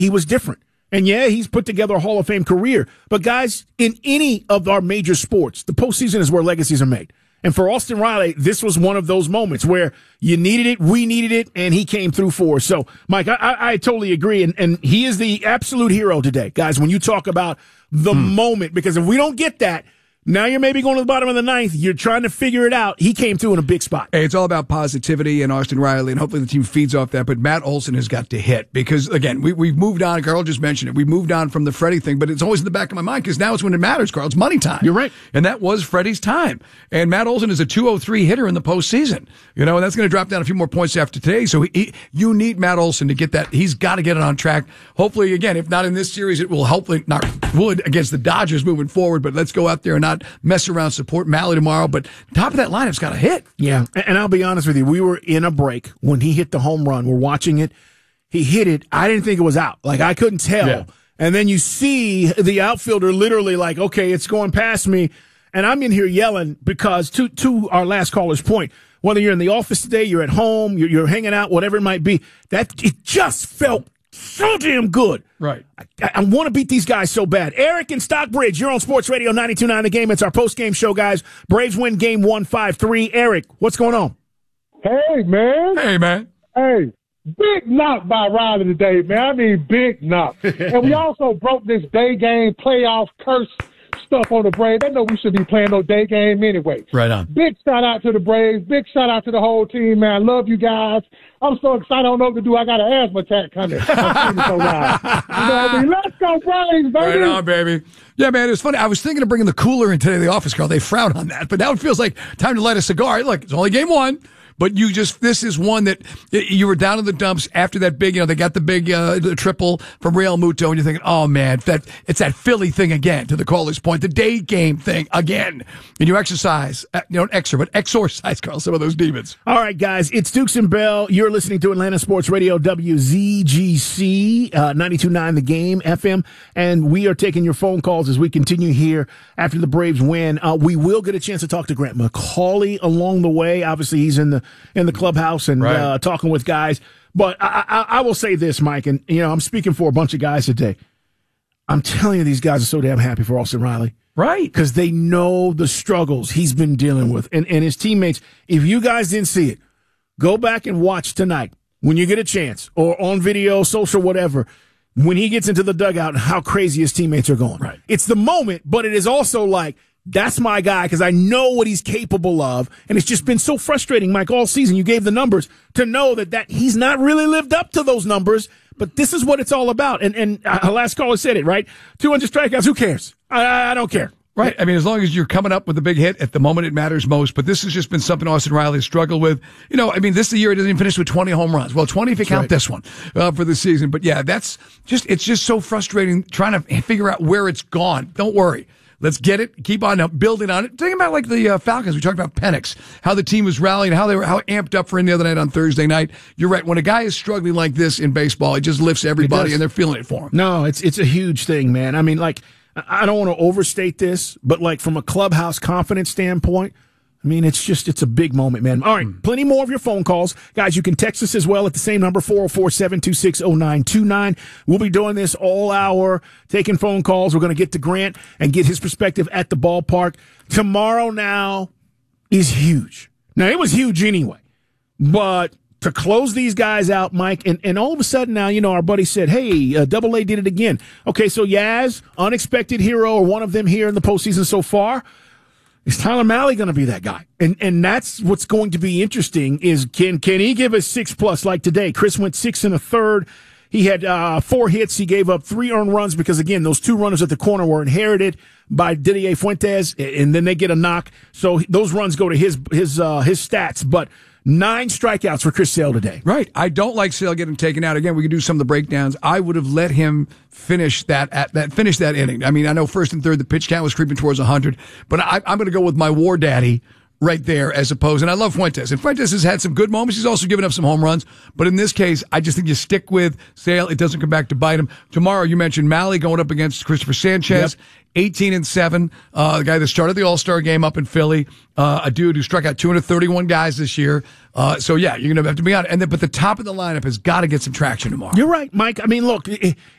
he was different. And yeah, he's put together a Hall of Fame career. But guys, in any of our major sports, the postseason is where legacies are made. And for Austin Riley, this was one of those moments where you needed it, we needed it, and he came through for us. So, Mike, I totally agree. And he is the absolute hero today. Guys, when you talk about the moment, because if we don't get that, now you're maybe going to the bottom of the ninth. You're trying to figure it out. He came through in a big spot. Hey, it's all about positivity and Austin Riley, and hopefully the team feeds off that. But Matt Olson has got to hit because, again, we've moved on. Carl just mentioned it. We've moved on from the Freddie thing, but it's always in the back of my mind because now it's when it matters, Carl. It's money time. You're right. And that was Freddie's time. And Matt Olson is a 203 hitter in the postseason. You know, and that's going to drop down a few more points after today. So you need Matt Olson to get that. He's got to get it on track. Hopefully, again, if not in this series, it will hopefully not would against the Dodgers moving forward. But let's go out there and not mess around. Support Malley tomorrow, but top of that lineup's got to hit. Yeah, and I'll be honest with you. We were in a break when he hit the home run. We're watching it. He hit it. I didn't think it was out. Like, I couldn't tell. Yeah. And then you see the outfielder literally like, okay, it's going past me. And I'm in here yelling because to our last caller's point, whether you're in the office today, you're at home, you're hanging out, whatever it might be, that it just felt so damn good. Right. I want to beat these guys so bad. Eric in Stockbridge, you're on Sports Radio 92.9 The Game. It's our post-game show, guys. Braves win game 1, 5-3. Eric, what's going on? Hey, man. Hey, man. Hey, big knock by Riley today, man. I mean, big knock. And we also broke this day game playoff curse stuff on the Braves. They know we should be playing no day game anyway. Right on. Big shout out to the Braves. Big shout out to the whole team, man. I love you guys. I'm so excited. I don't know what to do. I got an asthma attack coming. I'm so loud. You know what I mean? Let's go Braves, baby. Right on, baby. Yeah, man, it was funny. I was thinking of bringing the cooler in today to the office, Carl. They frown on that. But now it feels like time to light a cigar. Look, it's only game 1. But this is one that you were down in the dumps after that big, they got the big the triple from Real Muto, and you're thinking, oh man, it's that Philly thing again, to the caller's point, the day game thing again. And you exercise, exorcise, Carl, some of those demons. All right, guys, it's Dukes and Bell. You're listening to Atlanta Sports Radio, WZGC, 92.9 The Game, FM, and we are taking your phone calls as we continue here after the Braves win. We will get a chance to talk to Grant McCauley along the way. Obviously, he's in the clubhouse and right. Talking with guys. But I will say this, Mike, and I'm speaking for a bunch of guys today. I'm telling you, these guys are so damn happy for Austin Riley. Right. Because they know the struggles he's been dealing with. And his teammates, if you guys didn't see it, go back and watch tonight when you get a chance, or on video, social, whatever, when he gets into the dugout and how crazy his teammates are going. Right. It's the moment, but it is also like, that's my guy because I know what he's capable of. And it's just been so frustrating, Mike, all season. You gave the numbers to know that he's not really lived up to those numbers. But this is what it's all about. And last caller said it, right? 200 strikeouts, who cares? I don't care. Right. I mean, as long as you're coming up with a big hit, at the moment it matters most. But this has just been something Austin Riley has struggled with. This is the year he doesn't even finish with 20 home runs. Well, 20 if you count this one for the season. But yeah, it's just so frustrating trying to figure out where it's gone. Don't worry. Let's get it. Keep on building on it. Think about like the Falcons. We talked about Penix, how the team was rallying, how amped up for him the other night on Thursday night. You're right. When a guy is struggling like this in baseball, it just lifts everybody, and they're feeling it for him. No, it's a huge thing, man. I mean, like, I don't want to overstate this, but like from a clubhouse confidence standpoint, I mean, it's a big moment, man. All right, plenty more of your phone calls. Guys, you can text us as well at the same number, 404-726-0929. We'll be doing this all hour, taking phone calls. We're going to get to Grant and get his perspective at the ballpark. Tomorrow now is huge. Now, it was huge anyway, but to close these guys out, Mike, and all of a sudden now, our buddy said, hey, Double A did it again. Okay, so Yaz, unexpected hero, or one of them here in the postseason so far. Is Tyler Mahle going to be that guy? And that's what's going to be interesting is can he give us 6+ like today? Chris went 6 1/3. He had 4 hits. He gave up 3 earned runs because, again, those 2 runners at the corner were inherited by Didier Fuentes, and then they get a knock. So those runs go to his stats. But 9 strikeouts for Chris Sale today. Right. I don't like Sale getting taken out. Again, we can do some of the breakdowns. I would have let him finish that inning. I mean, I know first and third the pitch count was creeping towards 100, but I'm going to go with my war daddy, right there as opposed. And I love Fuentes. And Fuentes has had some good moments. He's also given up some home runs. But in this case, I just think you stick with Sale. It doesn't come back to bite him. Tomorrow, you mentioned Malley going up against Christopher Sanchez. Yep. 18-7, the guy that started the All-Star game up in Philly, a dude who struck out 231 guys this year. So yeah, you're going to have to be on it. But the top of the lineup has got to get some traction tomorrow. You're right, Mike. I mean, look,